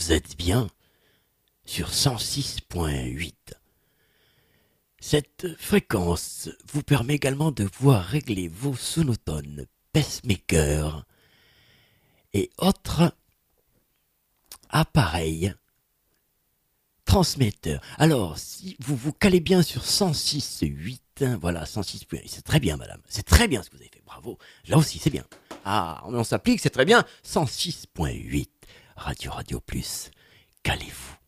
vous êtes bien sur 106.8. Cette fréquence vous permet également de pouvoir régler vos sonotones, pacemakers et autres appareils transmetteurs. Alors, si vous vous calez bien sur 106.8, voilà, 106.8, c'est très bien, madame, c'est très bien ce que vous avez fait, bravo. Là aussi, c'est bien. Ah, on s'applique, c'est très bien. 106.8, Radio Plus, calez-vous.